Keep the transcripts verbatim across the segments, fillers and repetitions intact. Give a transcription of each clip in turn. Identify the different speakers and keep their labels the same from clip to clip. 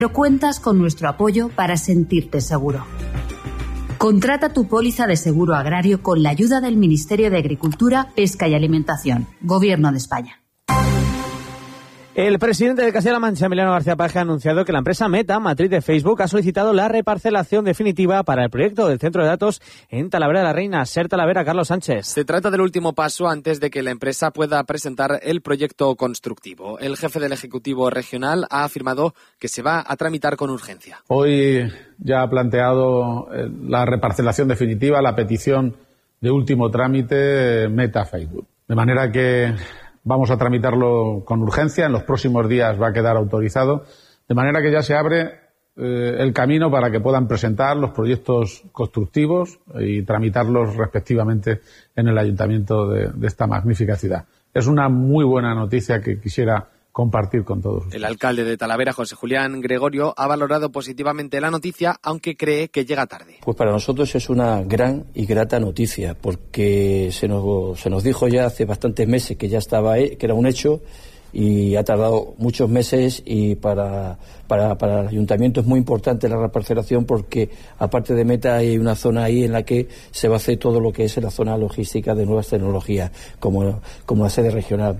Speaker 1: Pero cuentas con nuestro apoyo para sentirte seguro. Contrata tu póliza de seguro agrario con la ayuda del Ministerio de Agricultura, Pesca y Alimentación, Gobierno de España.
Speaker 2: El presidente de Castilla-La Mancha, Emiliano García Paje, ha anunciado que la empresa Meta, matriz de Facebook, ha solicitado la reparcelación definitiva para el proyecto del centro de datos en Talavera de la Reina. Ser Talavera, Carlos Sánchez.
Speaker 3: Se trata del último paso antes de que la empresa pueda presentar el proyecto constructivo. El jefe del Ejecutivo Regional ha afirmado que se va a tramitar con urgencia.
Speaker 4: Hoy ya ha planteado la reparcelación definitiva, la petición de último trámite Meta Facebook. De manera que vamos a tramitarlo con urgencia, en los próximos días va a quedar autorizado, de manera que ya se abre eh, el camino para que puedan presentar los proyectos constructivos y tramitarlos respectivamente en el ayuntamiento de, de esta magnífica ciudad. Es una muy buena noticia que quisiera compartir con todos ustedes.
Speaker 3: El alcalde de Talavera, José Julián Gregorio, ha valorado positivamente la noticia, aunque cree que llega tarde.
Speaker 5: Pues para nosotros es una gran y grata noticia, porque se nos, se nos dijo ya hace bastantes meses que ya estaba, que era un hecho, y ha tardado muchos meses, y para, para, para el ayuntamiento es muy importante la reparcelación, porque aparte de Meta hay una zona ahí en la que se va a hacer todo lo que es la zona logística de nuevas tecnologías, como, como la sede regional.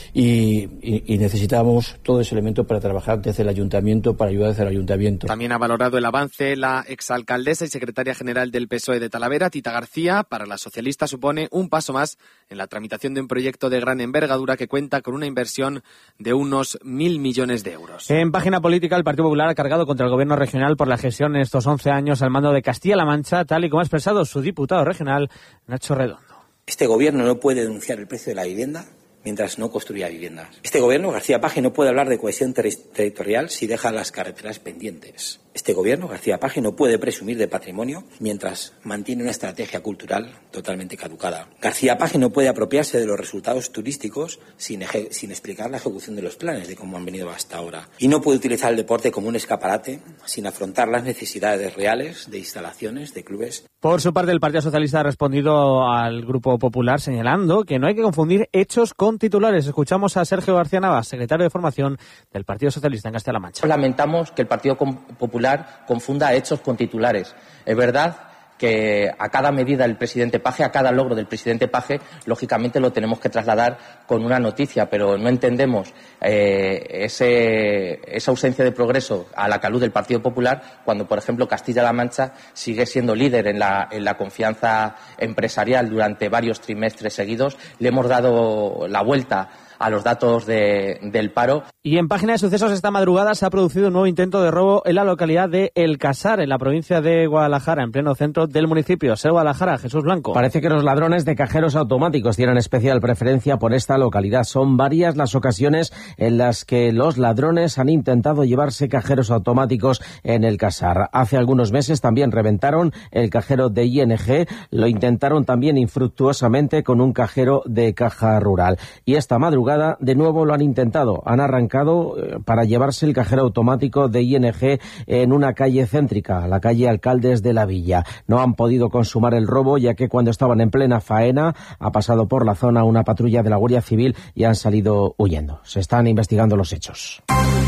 Speaker 5: Y, y, y necesitamos todo ese elemento para trabajar desde el ayuntamiento, para ayudar desde el ayuntamiento.
Speaker 3: También ha valorado el avance la exalcaldesa y secretaria general del P S O E de Talavera, Tita García. Para la socialista supone un paso más en la tramitación de un proyecto de gran envergadura que cuenta con una inversión de unos mil millones de euros.
Speaker 2: En página política, el Partido Popular ha cargado contra el gobierno regional por la gestión en estos once años al mando de Castilla-La Mancha, tal y como ha expresado su diputado regional, Nacho Redondo.
Speaker 6: Este gobierno no puede denunciar el precio de la vivienda mientras no construya viviendas. Este gobierno, García Paje, no puede hablar de cohesión ter- territorial si deja las carreteras pendientes. Este gobierno, García Paje, no puede presumir de patrimonio mientras mantiene una estrategia cultural totalmente caducada. García Paje no puede apropiarse de los resultados turísticos sin, eje- sin explicar la ejecución de los planes de cómo han venido hasta ahora. Y no puede utilizar el deporte como un escaparate sin afrontar las necesidades reales de instalaciones, de clubes.
Speaker 2: Por su parte, el Partido Socialista ha respondido al Grupo Popular señalando que no hay que confundir hechos con titulares. Escuchamos a Sergio García Navas, secretario de Formación del Partido Socialista en Castilla-La Mancha.
Speaker 7: Lamentamos que el Partido Popular confunda hechos con titulares. Es verdad que a cada medida del presidente Paje, a cada logro del presidente Paje, lógicamente lo tenemos que trasladar con una noticia, pero no entendemos eh, ese, esa ausencia de progreso a la caluz del Partido Popular cuando, por ejemplo, Castilla-La Mancha sigue siendo líder en la, en la confianza empresarial durante varios trimestres seguidos. Le hemos dado la vuelta a los datos de, del paro.
Speaker 2: Y en página de sucesos esta madrugada se ha producido un nuevo intento de robo en la localidad de El Casar, en la provincia de Guadalajara, en pleno centro del municipio. Ser Guadalajara, Jesús Blanco.
Speaker 8: Parece que los ladrones de cajeros automáticos tienen especial preferencia por esta localidad. Son varias las ocasiones en las que los ladrones han intentado llevarse cajeros automáticos en El Casar. Hace algunos meses también reventaron el cajero de I N G, lo intentaron también infructuosamente con un cajero de Caja Rural. Y esta madrugada de nuevo lo han intentado. Han arrancado eh, para llevarse el cajero automático de I N G en una calle céntrica, la calle Alcaldes de la Villa. No han podido consumar el robo, ya que cuando estaban en plena faena ha pasado por la zona una patrulla de la Guardia Civil y han salido huyendo. Se están investigando los hechos.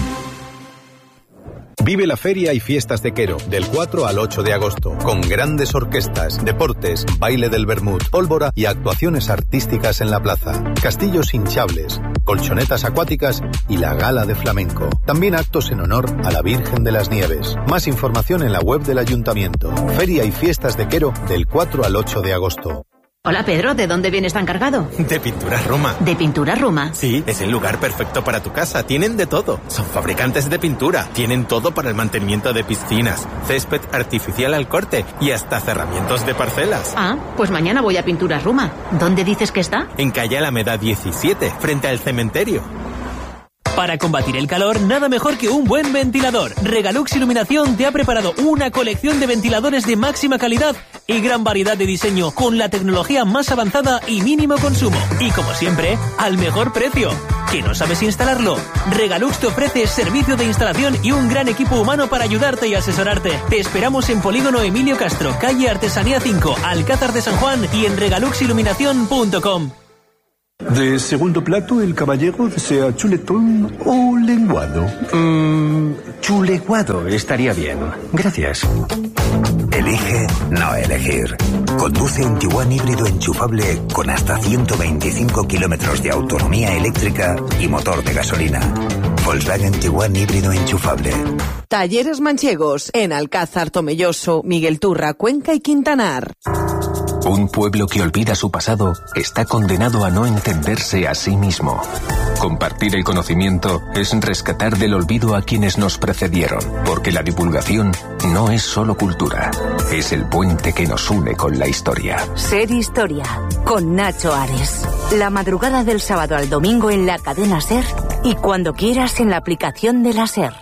Speaker 9: Vive la Feria y Fiestas de Quero, del cuatro al ocho de agosto, con grandes orquestas, deportes, baile del vermut, pólvora y actuaciones artísticas en la plaza, castillos hinchables, colchonetas acuáticas y la gala de flamenco. También actos en honor a la Virgen de las Nieves. Más información en la web del Ayuntamiento. Feria y Fiestas de Quero, del cuatro al ocho de agosto.
Speaker 10: Hola Pedro, ¿de dónde vienes tan cargado?
Speaker 11: De Pinturas Roma.
Speaker 10: ¿De Pinturas Roma?
Speaker 11: Sí, es el lugar perfecto para tu casa. Tienen de todo. Son fabricantes de pintura. Tienen todo para el mantenimiento de piscinas, césped artificial al corte y hasta cerramientos de parcelas.
Speaker 10: Ah, pues mañana voy a Pinturas Roma. ¿Dónde dices que está?
Speaker 11: En calle Alameda diecisiete, frente al cementerio.
Speaker 12: Para combatir el calor, nada mejor que un buen ventilador. Regalux Iluminación te ha preparado una colección de ventiladores de máxima calidad y gran variedad de diseño con la tecnología más avanzada y mínimo consumo. Y como siempre, al mejor precio. ¿Que no sabes instalarlo? Regalux te ofrece servicio de instalación y un gran equipo humano para ayudarte y asesorarte. Te esperamos en Polígono Emilio Castro, calle Artesanía cinco, Alcázar de San Juan y en regalux iluminación punto com.
Speaker 13: De segundo plato, el caballero desea chuletón o lenguado.
Speaker 14: Mmm, chuleguado estaría bien. Gracias.
Speaker 15: Elige no elegir. Conduce un Tiguan híbrido enchufable con hasta ciento veinticinco kilómetros de autonomía eléctrica y motor de gasolina. Volkswagen Tiguan híbrido enchufable.
Speaker 16: Talleres Manchegos, en Alcázar, Tomelloso, Miguel Turra, Cuenca y Quintanar.
Speaker 17: Un pueblo que olvida su pasado está condenado a no entenderse a sí mismo. Compartir el conocimiento es rescatar del olvido a quienes nos precedieron, porque la divulgación no es solo cultura, es el puente que nos une con la historia.
Speaker 18: Ser Historia, con Nacho Ares. La madrugada del sábado al domingo en la cadena SER y cuando quieras en la aplicación de la SER.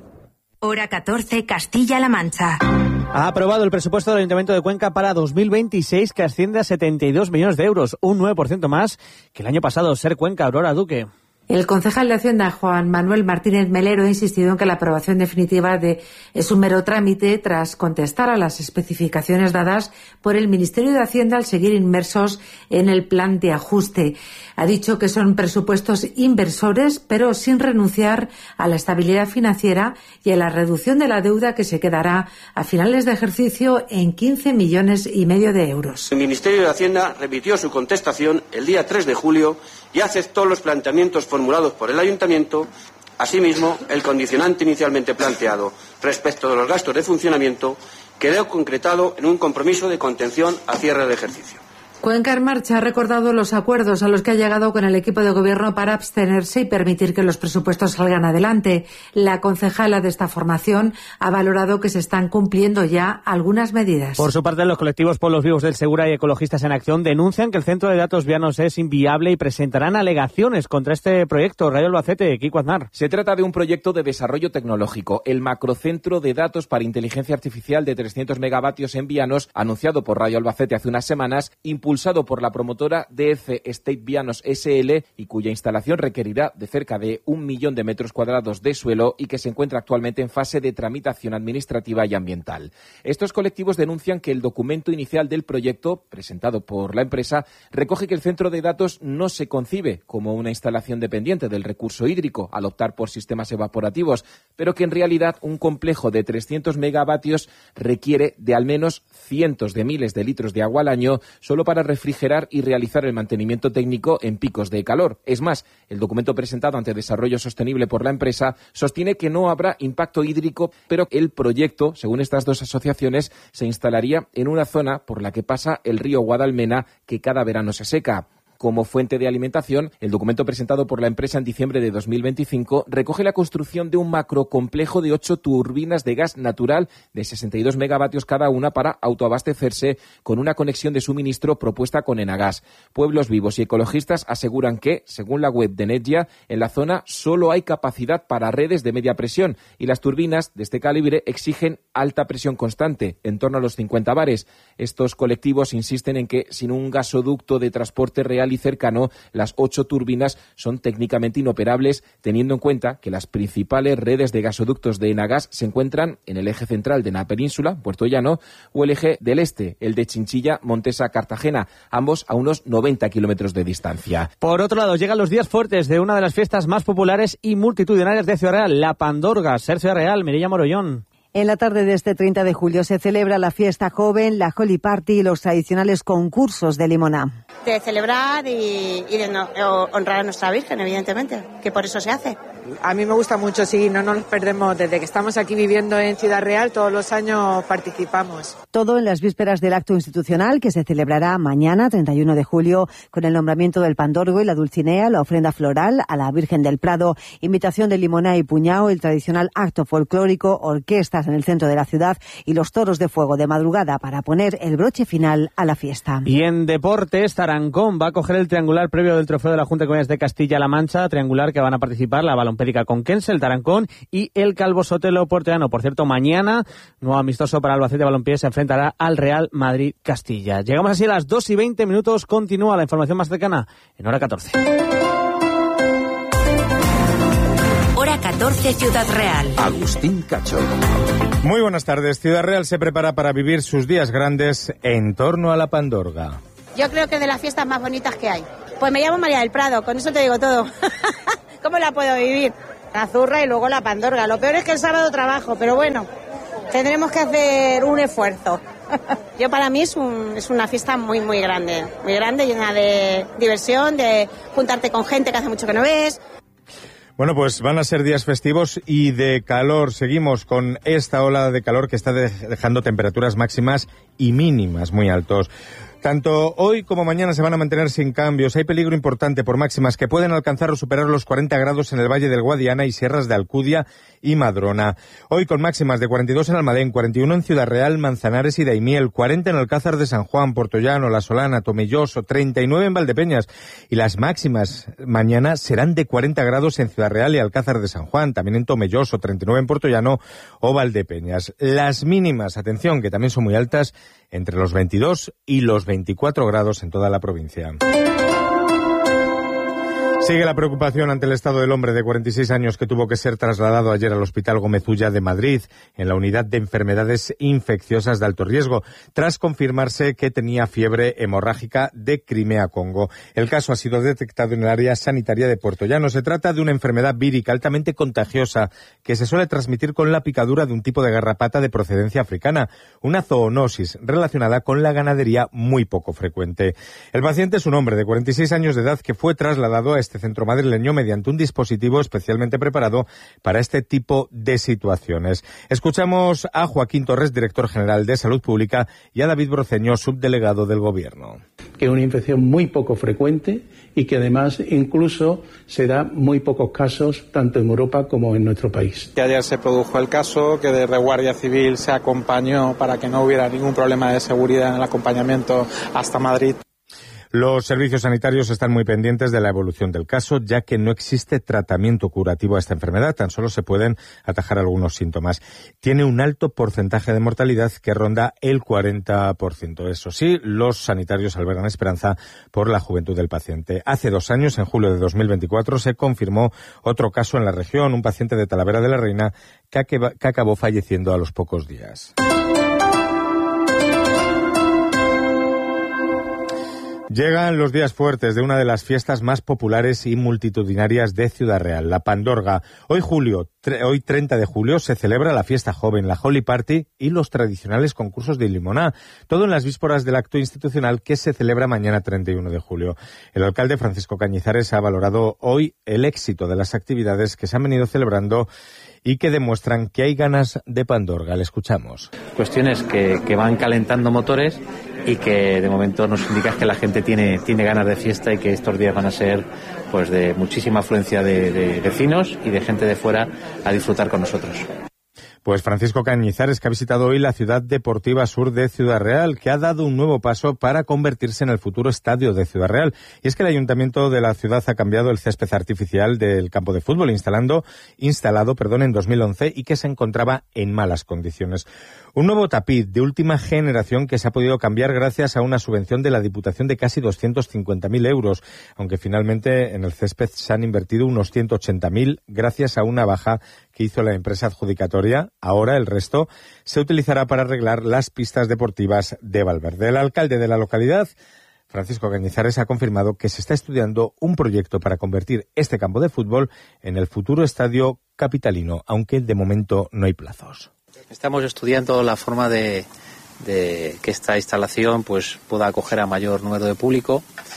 Speaker 19: Hora catorce, Castilla-La Mancha.
Speaker 2: Ha aprobado el presupuesto del Ayuntamiento de Cuenca para dos mil veintiséis, que asciende a setenta y dos millones de euros, un nueve por ciento más que el año pasado. SER Cuenca, Aurora Duque.
Speaker 20: El concejal de Hacienda, Juan Manuel Martínez Melero, ha insistido en que la aprobación definitiva de, es un mero trámite tras contestar a las especificaciones dadas por el Ministerio de Hacienda al seguir inmersos en el plan de ajuste. Ha dicho que son presupuestos inversores, pero sin renunciar a la estabilidad financiera y a la reducción de la deuda, que se quedará a finales de ejercicio en quince millones y medio de euros.
Speaker 21: El Ministerio de Hacienda remitió su contestación el día tres de julio y aceptó los planteamientos formulados por el Ayuntamiento. Asimismo, el condicionante inicialmente planteado respecto de los gastos de funcionamiento quedó concretado en un compromiso de contención a cierre de ejercicio.
Speaker 20: Cuenca en Marcha ha recordado los acuerdos a los que ha llegado con el equipo de gobierno para abstenerse y permitir que los presupuestos salgan adelante. La concejala de esta formación ha valorado que se están cumpliendo ya algunas medidas.
Speaker 2: Por su parte, los colectivos Pueblos Vivos del Segura y Ecologistas en Acción denuncian que el Centro de Datos Vianos es inviable y presentarán alegaciones contra este proyecto. Radio Albacete, Kiko Aznar.
Speaker 22: Se trata de un proyecto de desarrollo tecnológico, el Macrocentro de Datos para Inteligencia Artificial de trescientos megavatios en Vianos, anunciado por Radio Albacete hace unas semanas, impulsado por la promotora D F State Vianos S L y cuya instalación requerirá de cerca de un millón de metros cuadrados de suelo y que se encuentra actualmente en fase de tramitación administrativa y ambiental. Estos colectivos denuncian que el documento inicial del proyecto, presentado por la empresa, recoge que el centro de datos no se concibe como una instalación dependiente del recurso hídrico al optar por sistemas evaporativos, pero que en realidad un complejo de trescientos megavatios requiere de al menos cientos de miles de litros de agua al año solo para refrigerar y realizar el mantenimiento técnico en picos de calor. Es más, el documento presentado ante Desarrollo Sostenible por la empresa sostiene que no habrá impacto hídrico, pero el proyecto, según estas dos asociaciones, se instalaría en una zona por la que pasa el río Guadalmena, que cada verano se seca. Como fuente de alimentación, el documento presentado por la empresa en diciembre de dos mil veinticinco recoge la construcción de un macrocomplejo de ocho turbinas de gas natural de sesenta y dos megavatios cada una para autoabastecerse con una conexión de suministro propuesta con Enagas. Pueblos Vivos y Ecologistas aseguran que, según la web de Netgia, en la zona solo hay capacidad para redes de media presión y las turbinas de este calibre exigen alta presión constante, en torno a los cincuenta bares. Estos colectivos insisten en que sin un gasoducto de transporte real y cercano, las ocho turbinas son técnicamente inoperables, teniendo en cuenta que las principales redes de gasoductos de Enagas se encuentran en el eje central de la península, Puerto Llano, o el eje del este, el de Chinchilla, Montesa, Cartagena, ambos a unos noventa kilómetros de distancia.
Speaker 2: Por otro lado, llegan los días fuertes de una de las fiestas más populares y multitudinarias de Ciudad Real, la Pandorga. Ser Ciudad Real, Mireia Morollón.
Speaker 23: En la tarde de este treinta de julio se celebra la fiesta joven, la Holy Party y los tradicionales concursos de limoná.
Speaker 24: De celebrar y, y de no, honrar a nuestra Virgen, evidentemente, que por eso se hace.
Speaker 25: A mí me gusta mucho, sí, no nos perdemos. Desde que estamos aquí viviendo en Ciudad Real, todos los años participamos.
Speaker 23: Todo en las vísperas del acto institucional que se celebrará mañana, treinta y uno de julio, con el nombramiento del Pandorgo y la Dulcinea, la ofrenda floral a la Virgen del Prado, invitación de limoná y puñao, el tradicional acto folclórico, orquestas en el centro de la ciudad y los toros de fuego de madrugada para poner el broche final a la fiesta.
Speaker 2: Y en deportes, Tarancón va a coger el triangular previo del trofeo de la Junta de Comunidades de Castilla-La Mancha, triangular que van a participar la Balompédica Conquense, el Tarancón y el Calvo Sotelo Porteano. Por cierto, mañana, nuevo amistoso para Albacete Balompié, se enfrentará al Real Madrid Castilla. Llegamos así a las dos y veinte minutos, continúa la información más cercana en hora catorce.
Speaker 19: Hora catorce, Ciudad Real.
Speaker 26: Agustín Cacho. Muy buenas tardes. Ciudad Real se prepara para vivir sus días grandes en torno a la Pandorga.
Speaker 24: Yo creo que de las fiestas más bonitas que hay, Pues me llamo María del Prado, con eso te digo todo. ¿Cómo la puedo vivir? La zurra y luego la pandorga. Lo peor es que el sábado trabajo, pero bueno, tendremos que hacer un esfuerzo. Yo para mí es, un, es una fiesta muy, muy grande. Muy grande, llena de diversión, de juntarte con gente que hace mucho que no ves.
Speaker 26: Bueno, pues van a ser días festivos y de calor. Seguimos con esta ola de calor que está dejando temperaturas máximas y mínimas muy altos. Tanto hoy como mañana se van a mantener sin cambios. Hay peligro importante por máximas que pueden alcanzar o superar los cuarenta grados en el Valle del Guadiana y sierras de Alcudia y Madrona. Hoy con máximas de cuarenta y dos en Almadén, cuarenta y uno en Ciudad Real, Manzanares y Daimiel, cuarenta en Alcázar de San Juan, Portollano, La Solana, Tomelloso, treinta y nueve en Valdepeñas. Y las máximas mañana serán de cuarenta grados en Ciudad Real y Alcázar de San Juan, también en Tomelloso, treinta y nueve en Portollano o Valdepeñas. Las mínimas, atención, que también son muy altas, entre los veintidós y los veinticuatro grados en toda la provincia. Sigue la preocupación ante el estado del hombre de cuarenta y seis años que tuvo que ser trasladado ayer al Hospital Gómez Ulla de Madrid, en la unidad de enfermedades infecciosas de alto riesgo, tras confirmarse que tenía fiebre hemorrágica de Crimea-Congo. El caso ha sido detectado en el área sanitaria de Puertollano. Se trata de una enfermedad vírica altamente contagiosa que se suele transmitir con la picadura de un tipo de garrapata de procedencia africana, una zoonosis relacionada con la ganadería muy poco frecuente. El paciente es un hombre de cuarenta y seis años de edad que fue trasladado a este centro madrileño mediante un dispositivo especialmente preparado para este tipo de situaciones. Escuchamos a Joaquín Torres, director general de Salud Pública, y a David Broceño, subdelegado del Gobierno.
Speaker 1: Que es una infección muy poco frecuente y que además incluso se da muy pocos casos tanto en Europa como en nuestro país.
Speaker 3: Que ayer se produjo el caso, que desde Guardia Civil se acompañó para que no hubiera ningún problema de seguridad en el acompañamiento hasta Madrid.
Speaker 26: Los servicios sanitarios están muy pendientes de la evolución del caso, ya que no existe tratamiento curativo a esta enfermedad, tan solo se pueden atajar algunos síntomas. Tiene un alto porcentaje de mortalidad que ronda el cuarenta por ciento. Eso sí, los sanitarios albergan esperanza por la juventud del paciente. Hace dos años, en julio de dos mil veinticuatro, se confirmó otro caso en la región, un paciente de Talavera de la Reina que, que acabó falleciendo a los pocos días. Llegan los días fuertes de una de las fiestas más populares y multitudinarias de Ciudad Real, la Pandorga. Hoy julio, tre- hoy treinta de julio, se celebra la fiesta joven, la Holy Party y los tradicionales concursos de limoná. Todo en las vísperas del acto institucional que se celebra mañana treinta y uno de julio. El alcalde Francisco Cañizares ha valorado hoy el éxito de las actividades que se han venido celebrando y que demuestran que hay ganas de Pandorga. Le escuchamos.
Speaker 4: Cuestiones que, que van calentando motores y que de momento nos indica que la gente tiene, tiene ganas de fiesta y que estos días van a ser pues de muchísima afluencia de, de vecinos y de gente de fuera a disfrutar con nosotros.
Speaker 26: Pues Francisco Cañizares, que ha visitado hoy la ciudad deportiva sur de Ciudad Real, que ha dado un nuevo paso para convertirse en el futuro estadio de Ciudad Real. Y es que el ayuntamiento de la ciudad ha cambiado el césped artificial del campo de fútbol instalando, instalado perdón, en dos mil once y que se encontraba en malas condiciones. Un nuevo tapiz de última generación que se ha podido cambiar gracias a una subvención de la Diputación de casi doscientos cincuenta mil euros, aunque finalmente en el césped se han invertido unos ciento ochenta mil gracias a una baja que hizo la empresa adjudicatoria. Ahora el resto se utilizará para arreglar las pistas deportivas de Valverde. El alcalde de la localidad, Francisco Cañizares, ha confirmado que se está estudiando un proyecto para convertir este campo de fútbol en el futuro estadio capitalino, aunque de momento no hay plazos.
Speaker 4: Estamos estudiando la forma de, de que esta instalación pues pueda acoger a mayor número de público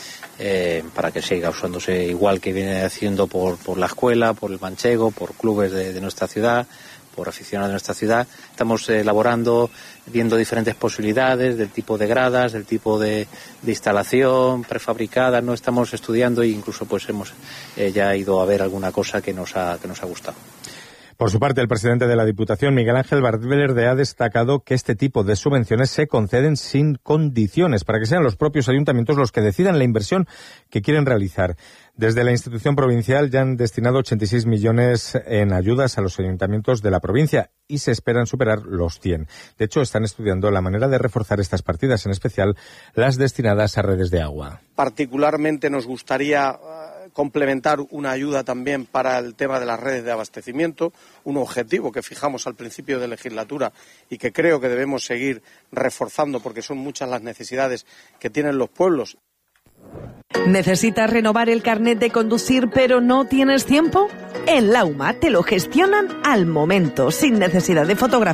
Speaker 4: eh, para que siga usándose igual que viene haciendo por, por la escuela, por el manchego, por clubes de, de nuestra ciudad, por aficionados de nuestra ciudad. Estamos eh, elaborando, viendo diferentes posibilidades del tipo de gradas, del tipo de, de instalación prefabricada. No estamos estudiando e incluso pues hemos eh, ya ido a ver alguna cosa que nos ha, que nos ha gustado.
Speaker 26: Por su parte, el presidente de la Diputación, Miguel Ángel Valverde, ha destacado que este tipo de subvenciones se conceden sin condiciones para que sean los propios ayuntamientos los que decidan la inversión que quieren realizar. Desde la institución provincial ya han destinado ochenta y seis millones en ayudas a los ayuntamientos de la provincia y se esperan superar los cien. De hecho, están estudiando la manera de reforzar estas partidas, en especial las destinadas a redes de agua.
Speaker 5: Particularmente nos gustaría complementar una ayuda también para el tema de las redes de abastecimiento, un objetivo que fijamos al principio de legislatura y que creo que debemos seguir reforzando porque son muchas las necesidades que tienen los pueblos.
Speaker 16: ¿Necesitas renovar el carnet de conducir pero no tienes tiempo? En Lauma te lo gestionan al momento, sin necesidad de fotografía.